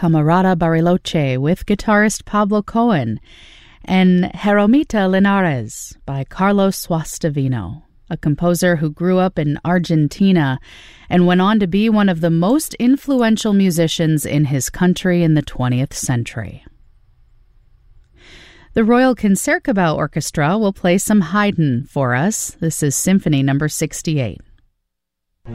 Camarada Bariloche with guitarist Pablo Cohen, and Jeromita Linares by Carlos Suastavino, a composer who grew up in Argentina and went on to be one of the most influential musicians in his country in the 20th century. The Royal Concertgebouw Orchestra will play some Haydn for us. This is Symphony No. 68.